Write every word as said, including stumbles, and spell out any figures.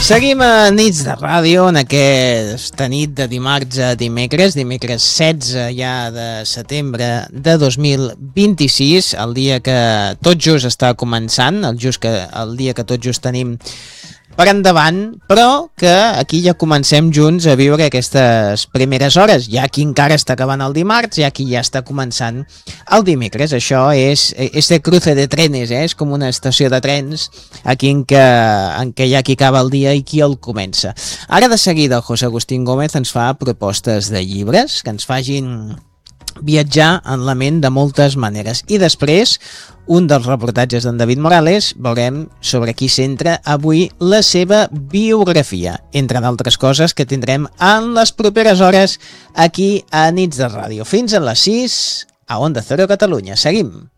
Seguim a Nits de Ràdio en aquesta nit de dimarts a dimecres, dimecres setze ja de setembre de dos mil vint-i-sis, el dia que tot just està començant, el, just que, el dia que tot just tenim per endavant, però que aquí ja comencem junts a viure aquestes primeres hores. Hi ha qui encara està acabant el dimarts, hi ha qui ja està començant el dimecres. Això és este cruce de trenes, eh? És com una estació de trens aquí en què, en què hi ha qui acaba el dia i qui el comença. Ara de seguida el José Agustín Gómez ens fa propostes de llibres que ens facin viatjar en la ment de moltes maneres. I després, un dels reportatges d'en David Morales, veurem sobre qui centra avui la seva biografia, entre d'altres coses que tindrem en les properes hores aquí a Nits de Ràdio. Fins a les sis a Onda Cero Catalunya. Seguim.